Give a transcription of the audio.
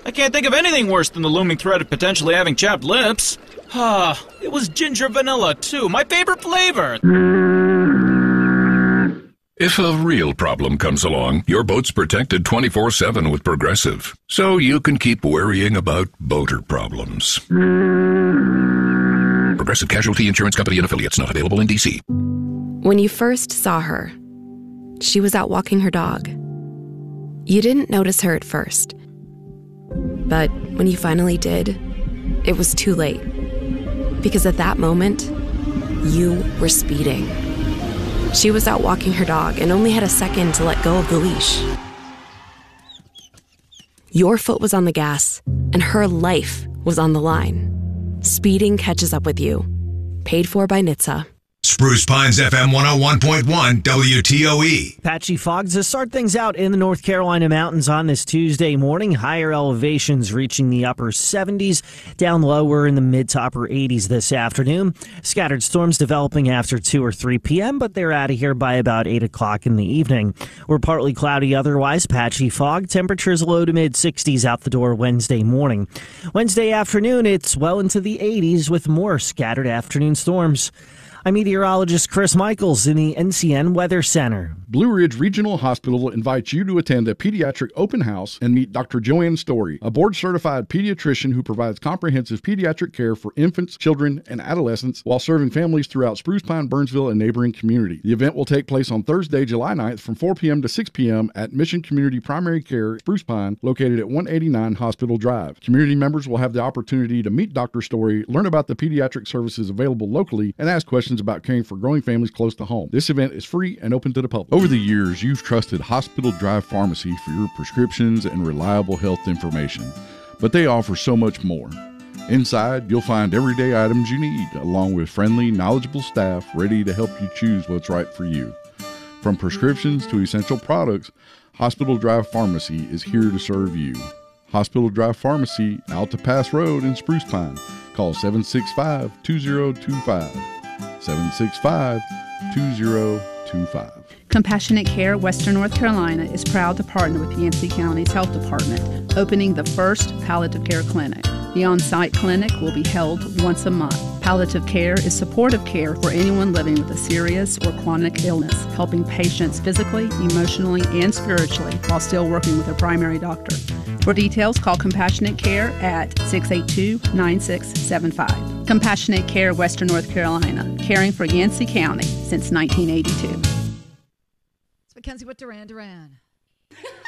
I can't think of anything worse than the looming threat of potentially having chapped lips. It was ginger vanilla, too. My favorite flavor. If a real problem comes along, your boat's protected 24/7 with Progressive, so you can keep worrying about boater problems. Progressive Casualty Insurance Company and Affiliates, not available in D.C. When you first saw her, she was out walking her dog. You didn't notice her at first. But when you finally did, it was too late. Because at that moment, you were speeding. She was out walking her dog and only had a second to let go of the leash. Your foot was on the gas, and her life was on the line. Speeding catches up with you. Paid for by NHTSA. Spruce Pines FM 101.1 WTOE. Patchy fogs to start things out in the North Carolina mountains on this Tuesday morning. Higher elevations reaching the upper 70s. Down lower in the mid to upper 80s this afternoon. Scattered storms developing after 2 or 3 p.m., but they're out of here by about 8 o'clock in the evening. We're partly cloudy otherwise. Patchy fog. Temperatures low to mid 60s out the door Wednesday morning. Wednesday afternoon, it's well into the 80s with more scattered afternoon storms. I'm meteorologist Chris Michaels in the NCN Weather Center. Blue Ridge Regional Hospital invites you to attend a pediatric open house and meet Dr. Joanne Story, a board-certified pediatrician who provides comprehensive pediatric care for infants, children, and adolescents while serving families throughout Spruce Pine, Burnsville, and neighboring community. The event will take place on Thursday, July 9th from 4 p.m. to 6 p.m. at Mission Community Primary Care, Spruce Pine, located at 189 Hospital Drive. Community members will have the opportunity to meet Dr. Story, learn about the pediatric services available locally, and ask questions about caring for growing families close to home. This event is free and open to the public. Over the years, you've trusted Hospital Drive Pharmacy for your prescriptions and reliable health information, but they offer so much more. Inside, you'll find everyday items you need, along with friendly, knowledgeable staff ready to help you choose what's right for you. From prescriptions to essential products, Hospital Drive Pharmacy is here to serve you. Hospital Drive Pharmacy, Alta Pass Road in Spruce Pine. Call 765-2025. 765-2025. Compassionate Care Western North Carolina is proud to partner with Yancey County's Health Department, opening the first palliative care clinic. The on-site clinic will be held once a month. Palliative care is supportive care for anyone living with a serious or chronic illness, helping patients physically, emotionally, and spiritually while still working with a primary doctor. For details, call Compassionate Care at 682-9675. Compassionate Care Western North Carolina, caring for Yancey County since 1982. It's Mackenzie with Duran Duran.